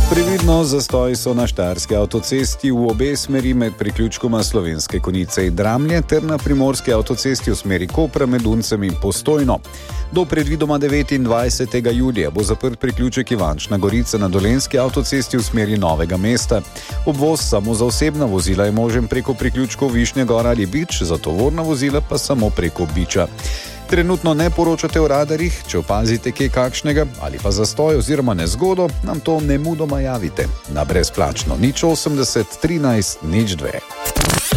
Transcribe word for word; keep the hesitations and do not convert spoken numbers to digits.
Previdno, zastoji so na štajerski avtocesti v obe smeri med priključkoma Slovenske Konjice in Dramlje ter na primorski avtocesti v smeri Kopra med Uncem in Postojno. Do predvidoma devetindvajsetega julija bo zaprt priključek Ivančna Gorica na Dolenjski avtocesti v smeri Novega mesta. Obvoz samo za osebna vozila je možen preko priključkov Višnja Gora ali Bič, za tovorna vozila pa samo preko Biča. Trenutno ne poročate o radarjih, če opazite kaj kakšnega ali pa zastoj oziroma nezgodo, nam to nemudoma javite na brezplačno nič osemdeset trinajst nič dve.